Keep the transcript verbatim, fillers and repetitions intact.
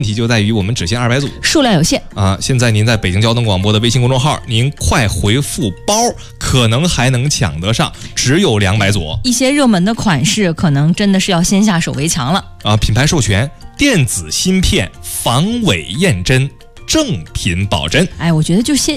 问题就在于我们只限二百组， 数量有限啊。现在您在北京交通广播的微信公众号，您快回复包，可能还能抢得上，只有两百组。 一些热门的款式，可能真的是要先下手为强了啊。品牌授权，电子芯片，防伪验真，正品保真。 哎，我觉得就先